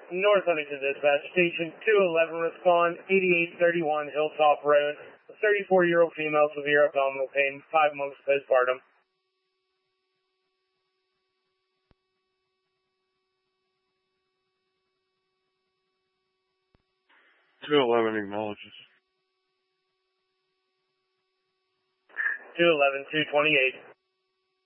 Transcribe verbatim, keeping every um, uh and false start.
North Huntington Dispatch, Station two eleven, respond eighty-eight thirty-one Hilltop Road. A thirty-four-year-old female, severe abdominal pain, five months postpartum. two eleven acknowledges. two eleven, two twenty-eight.